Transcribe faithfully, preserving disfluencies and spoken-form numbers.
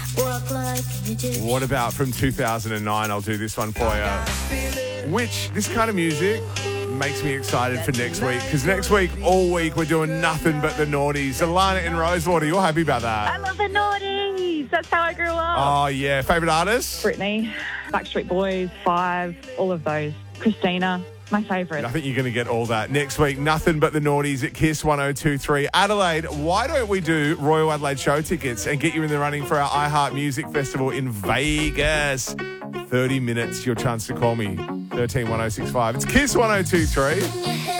What about from two thousand nine? I'll do this one for you. Which, this kind of music makes me excited for next week, because next week, all week, we're doing nothing but the naughties. Alana in Rosewater, you're happy about that? I love the naughties. That's how I grew up. Oh, yeah. Favourite artist? Britney, Backstreet Boys, Five, all of those. Christina, my favourite. I think you're going to get all that. Next week, nothing but the naughties at Kiss one oh two three. Adelaide, why don't we do Royal Adelaide show tickets and get you in the running for our iHeart Music Festival in Vegas? thirty minutes, your chance to call me. thirteen one oh six five. It's Kiss one oh two three.